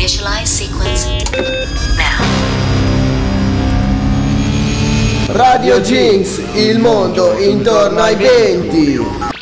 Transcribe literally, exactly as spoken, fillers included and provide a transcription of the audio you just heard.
Initialize sequence now. Radio Jinx, il mondo intorno ai venti.